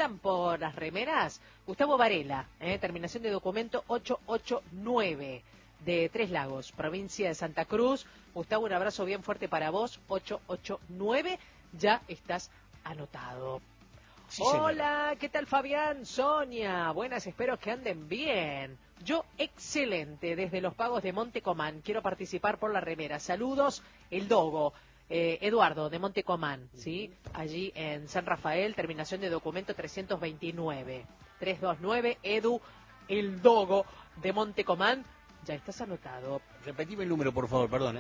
anotan por las remeras? Gustavo Varela, terminación de documento 889 de Tres Lagos, provincia de Santa Cruz. Gustavo, un abrazo bien fuerte para vos, 889, ya estás anotado. Sí, hola, ¿qué tal Fabián? Sonia, buenas, espero que anden bien. Yo excelente, desde los pagos de Montecomán, quiero participar por la remera. Saludos, el Dogo. Eduardo, de Montecomán, ¿sí? Allí en San Rafael, terminación de documento 329. 329, Edu, el Dogo, de Montecomán. Ya estás anotado. Repetime el número, por favor, perdón,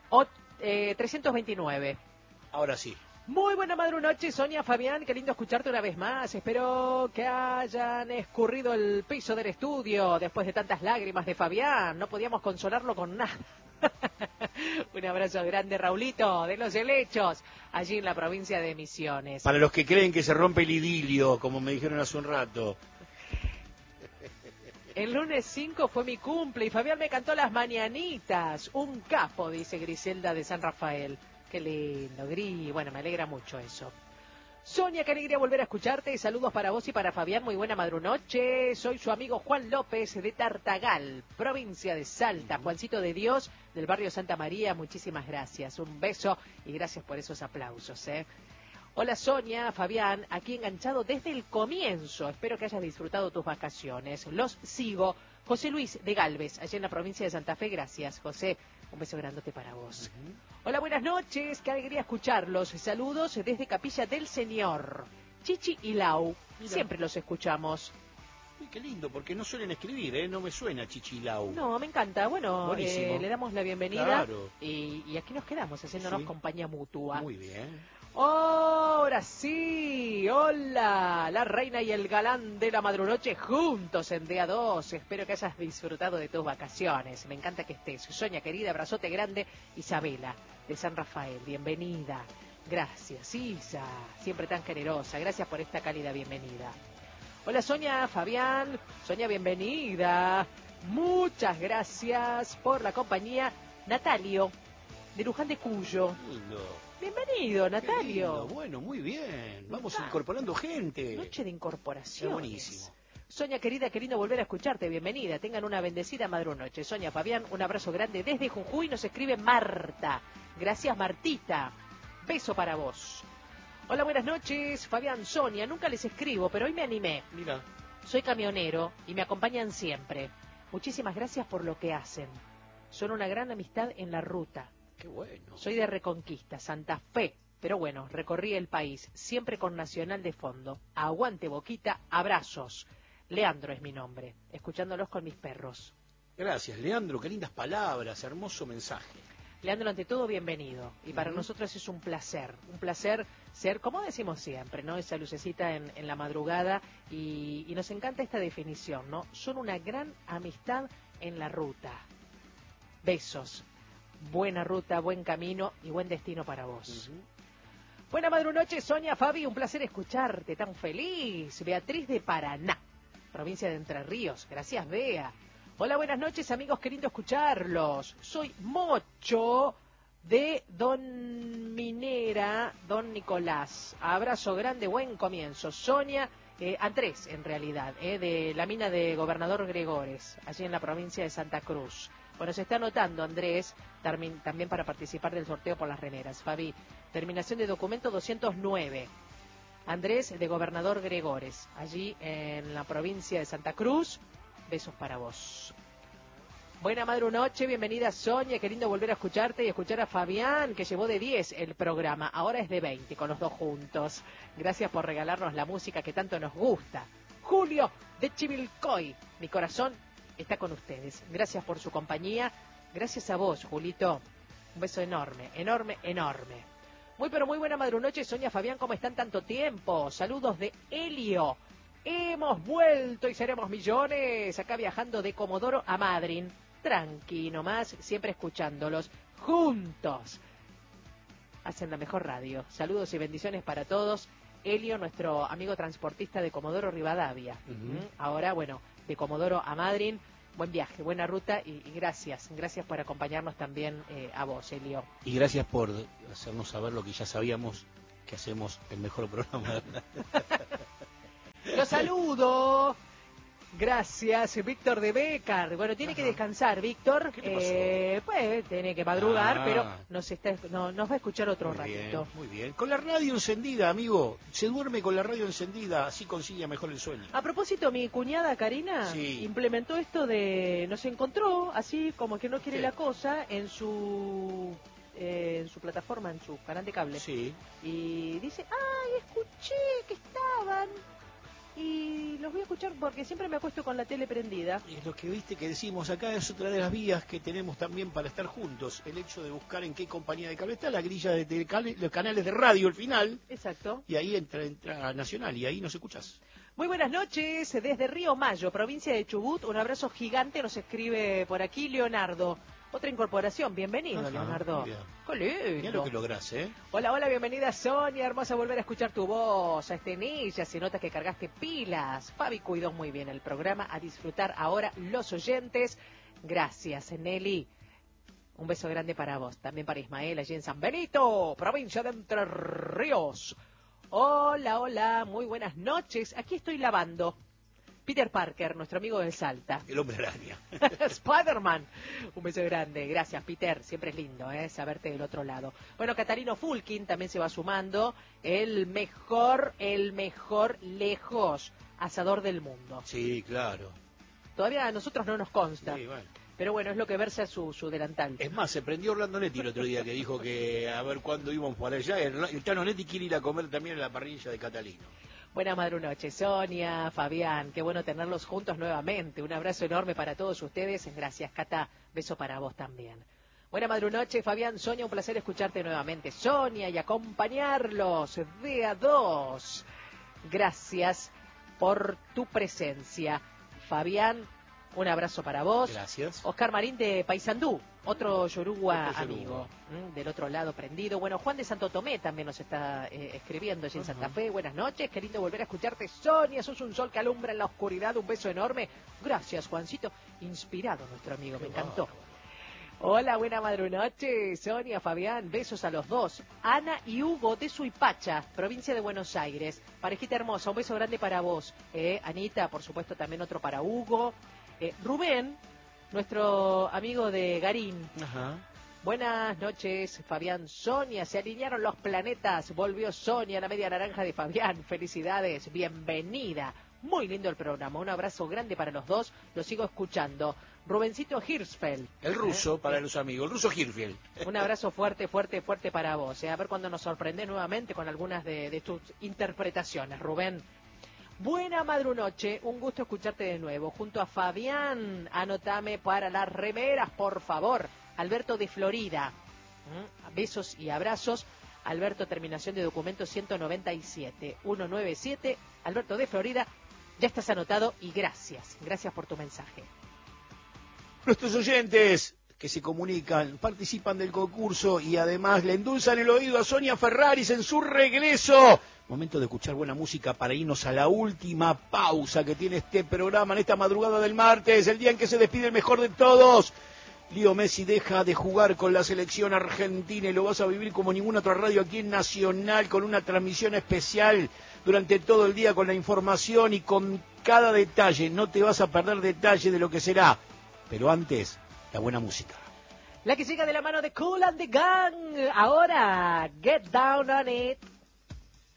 329. Ahora sí. Muy buena noche, Sonia, Fabián, qué lindo escucharte una vez más. Espero que hayan escurrido el piso del estudio después de tantas lágrimas de Fabián. No podíamos consolarlo con nada. Un abrazo grande, Raulito, de Los Helechos, allí en la provincia de Misiones. Para los que creen que se rompe el idilio, como me dijeron hace un rato. El lunes 5 fue mi cumple y Fabián me cantó las mañanitas. Un capo, dice Griselda de San Rafael. Qué lindo, Gris. Bueno, me alegra mucho eso. Sonia, qué alegría volver a escucharte. Saludos para vos y para Fabián. Muy buena madrunoche. Soy su amigo Juan López de Tartagal, provincia de Salta. Juancito de Dios, del barrio Santa María. Muchísimas gracias. Un beso y gracias por esos aplausos. Hola Sonia, Fabián, aquí enganchado desde el comienzo. Espero que hayas disfrutado tus vacaciones. Los sigo. José Luis de Galvez, allá en la provincia de Santa Fe. Gracias, José. Un beso grandote para vos. Hola, buenas noches. Qué alegría escucharlos. Saludos desde Capilla del Señor. Chichi y Lau. Mira. Siempre los escuchamos. Uy, qué lindo, porque no suelen escribir, No me suena Chichilau. No, me encanta. Bueno, le damos la bienvenida. Claro. Y aquí nos quedamos haciéndonos compañía mutua. Muy bien. Ahora sí, hola, la reina y el galán de la madrunoche juntos en día 2. Espero que hayas disfrutado de tus vacaciones. Me encanta que estés. Sonia querida, abrazote grande. Isabela, de San Rafael, bienvenida. Gracias, Isa, siempre tan generosa. Gracias por esta cálida bienvenida. Hola Sonia, Fabián, Sonia, bienvenida. Muchas gracias por la compañía. Natalio, de Luján de Cuyo. Lindo. Bienvenido, Natalio. Bueno, muy bien. Vamos incorporando gente. Noche de incorporación. Buenísimo. Sonia querida, qué lindo volver a escucharte. Bienvenida. Tengan una bendecida madrunoche. Sonia, Fabián, un abrazo grande desde Jujuy. Nos escribe Marta. Gracias, Martita. Beso para vos. Hola, buenas noches. Fabián, Sonia. Nunca les escribo, pero hoy me animé. Mira. Soy camionero y me acompañan siempre. Muchísimas gracias por lo que hacen. Son una gran amistad en la ruta. Qué bueno. Soy de Reconquista, Santa Fe, pero bueno, recorrí el país, siempre con Nacional de fondo. Aguante Boquita, abrazos. Leandro es mi nombre, escuchándolos con mis perros. Gracias, Leandro, qué lindas palabras, hermoso mensaje. Leandro, ante todo, bienvenido. Y para nosotros es un placer ser, como decimos siempre, ¿no? Esa lucecita en la madrugada y nos encanta esta definición, ¿no? Son una gran amistad en la ruta. Besos. Buena ruta, buen camino y buen destino para vos. Buena madrunoche, Sonia, Fabi, un placer escucharte, tan feliz. Beatriz de Paraná, provincia de Entre Ríos. Gracias, Bea. Hola, buenas noches, amigos, qué lindo escucharlos. Soy Mocho de Don Minera, Don Nicolás. Abrazo grande, buen comienzo. Sonia, Andrés, en realidad, de la mina de Gobernador Gregores, allí en la provincia de Santa Cruz. Bueno, se está anotando, Andrés, también para participar del sorteo por las remeras. Fabi, terminación de documento 209. Andrés, de Gobernador Gregores, allí en la provincia de Santa Cruz. Besos para vos. Buena madrunoche, bienvenida Sonia, qué lindo volver a escucharte y escuchar a Fabián, que llevó de 10 el programa, ahora es de 20 con los dos juntos. Gracias por regalarnos la música que tanto nos gusta. Julio, de Chivilcoy, mi corazón está con ustedes. Gracias por su compañía. Gracias a vos, Julito. Un beso enorme, enorme, enorme. Muy pero muy buena madrunoche, Sonia, Fabián, ¿cómo están tanto tiempo? Saludos de Helio. Hemos vuelto y seremos millones. Acá viajando de Comodoro a Madryn. Tranqui nomás, siempre escuchándolos. Juntos. Hacen la mejor radio. Saludos y bendiciones para todos. Helio, nuestro amigo transportista de Comodoro Rivadavia. Ahora, bueno, de Comodoro a Madryn. Buen viaje, buena ruta y gracias por acompañarnos también a vos, Helio. Y gracias por hacernos saber lo que ya sabíamos, que hacemos el mejor programa. Lo saludo. Gracias, Víctor de Becar. Bueno, tiene que descansar, Víctor. ¿Qué te pasó? Pues tiene que madrugar, Ah. pero nos va a escuchar otro Muy ratito. bien, muy bien. Con la radio encendida, amigo. Se duerme con la radio encendida, así consigue mejor el sueño. A propósito, mi cuñada Karina Sí. implementó esto de... Nos encontró, así como que no quiere Sí. la cosa, en su plataforma, en su canal de cable. Sí. Y dice, ay, escuché que estaban... Y los voy a escuchar porque siempre me acuesto con la tele prendida. Y es lo que viste que decimos acá, es otra de las vías que tenemos también para estar juntos. El hecho de buscar en qué compañía de cable está, la grilla de los canales de radio, el final. Exacto. Y ahí entra Nacional y ahí nos escuchás. Muy buenas noches, desde Río Mayo, provincia de Chubut. Un abrazo gigante, nos escribe por aquí Leonardo. Otra incorporación, bienvenido, Ajá, Leonardo. mira. ¡Qué lindo! Mirá lo que lográs, ¿eh? Hola, hola, bienvenida Sonia, hermosa volver a escuchar tu voz. A Estenilla, se nota que cargaste pilas. Fabi cuidó muy bien el programa, a disfrutar ahora los oyentes. Gracias, Nelly. Un beso grande para vos, también para Ismael, allí en San Benito, provincia de Entre Ríos. Hola, hola, muy buenas noches. Aquí estoy lavando. Peter Parker, nuestro amigo del Salta. El hombre araña. Spider-Man. Un beso grande. Gracias, Peter. Siempre es lindo, saberte del otro lado. Bueno, Catarino Fulkin también se va sumando. El mejor lejos asador del mundo. Sí, claro. Todavía a nosotros no nos consta. Sí, bueno. Pero bueno, es lo que versa su delantal. Es más, se prendió Orlando Netti el otro día que dijo que a ver cuándo íbamos para allá. El Tano Netti quiere ir a comer también en la parrilla de Catalino. Buena madrunoche, Sonia, Fabián, qué bueno tenerlos juntos nuevamente. Un abrazo enorme para todos ustedes. Gracias, Cata. Beso para vos también. Buena madrunoche, Fabián, Sonia, un placer escucharte nuevamente. Sonia, y acompañarlos de a dos. Gracias por tu presencia. Fabián, un abrazo para vos. Gracias. Oscar Marín de Paysandú, otro yoruba Otro amigo, yoruba. del otro lado prendido. Bueno, Juan de Santo Tomé también nos está escribiendo allí en Santa Fe. Buenas noches, qué lindo volver a escucharte. Sonia, sos un sol que alumbra en la oscuridad. Un beso enorme. Gracias, Juancito. Inspirado nuestro amigo, me encantó. Hola, buena madrunoche, Sonia, Fabián, besos a los dos. Ana y Hugo de Suipacha, provincia de Buenos Aires. Parejita hermosa, un beso grande para vos. Anita, por supuesto, también otro para Hugo. Rubén, nuestro amigo de Garín. Ajá. Buenas noches, Fabián, Sonia, se alinearon los planetas, volvió Sonia, la media naranja de Fabián, felicidades, bienvenida. Muy lindo el programa, un abrazo grande para los dos, lo sigo escuchando. Rubencito Hirschfeld. El ruso, para los amigos, el ruso Hirfield. Un abrazo fuerte, fuerte, fuerte para vos. A ver cuándo nos sorprende nuevamente con algunas de tus interpretaciones, Rubén. Buena madrunoche, un gusto escucharte de nuevo. Junto a Fabián, anotame para las remeras, por favor. Alberto de Florida. Besos y abrazos. Alberto, terminación de documento 197. 197. Alberto de Florida, ya estás anotado y gracias. Gracias por tu mensaje. Nuestros oyentes que se comunican, participan del concurso y además le endulzan el oído a Sonia Ferraris en su regreso. Momento de escuchar buena música para irnos a la última pausa que tiene este programa en esta madrugada del martes, el día en que se despide el mejor de todos. Leo Messi deja de jugar con la selección argentina y lo vas a vivir como ninguna otra radio aquí en Nacional, con una transmisión especial durante todo el día con la información y con cada detalle. No te vas a perder detalle de lo que será. Pero antes, la buena música. La que llega de la mano de Kool and the Gang. Ahora, Get Down on It.